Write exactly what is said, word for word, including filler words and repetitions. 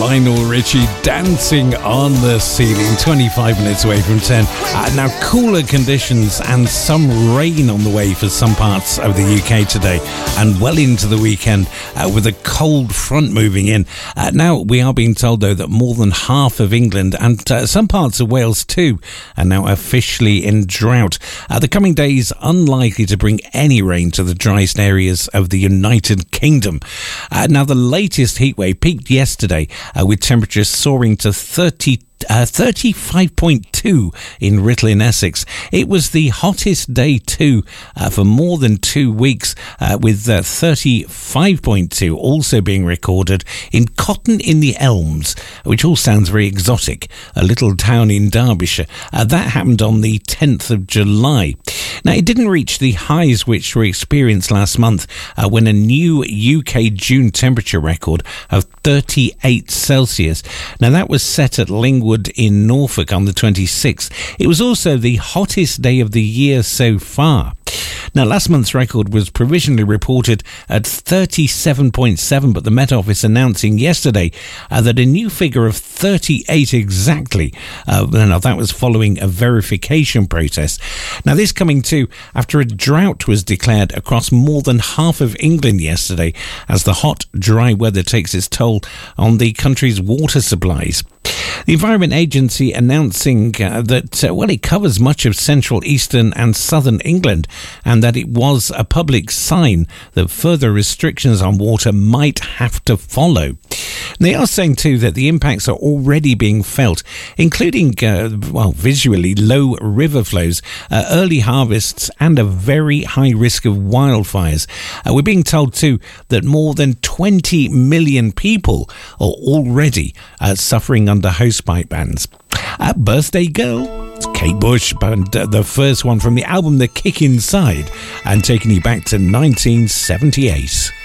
Lionel Richie, Dancing on the Ceiling, twenty-five minutes away from ten. Uh, now, cooler conditions and some rain on the way for some parts of the U K today, and well into the weekend uh, with a cold front moving in. Uh, now, we are being told, though, that more than half of England and uh, some parts of Wales, too, are now officially in drought. Uh, the coming days unlikely to bring any rain to the driest areas of the United Kingdom. Uh, now, the latest heatwave peaked yesterday uh, with temperatures soaring to thirty Uh, thirty-five point two in Writtle in Essex. It was the hottest day too uh, for more than two weeks uh, with uh, thirty-five point two also being recorded in Cotton in the Elms, which all sounds very exotic, a little town in Derbyshire. Uh, that happened on the tenth of July. Now, it didn't reach the highs which were experienced last month uh, when a new U K June temperature record of thirty-eight Celsius. Now, that was set at Lingwood in Norfolk on the twenty-sixth. It was also the hottest day of the year so far. Now, last month's record was provisionally reported at thirty-seven point seven, but the Met Office announcing yesterday uh, that a new figure of thirty-eight exactly. Uh, now, that was following a verification process. Now, this coming too after a drought was declared across more than half of England yesterday as the hot, dry weather takes its toll on the country's water supplies. The Environment Agency announcing uh, that, uh, well, it covers much of central, eastern and southern England, and that it was a public sign that further restrictions on water might have to follow. They are saying too that the impacts are already being felt, including, uh, well, visually low river flows, uh, early harvests and a very high risk of wildfires. Uh, we're being told too that more than twenty million people are already uh, suffering under hosepipe bans. Uh, birthday Girl, it's Kate Bush, and uh, the first one from the album The Kick Inside, and taking you back to nineteen seventy-eight.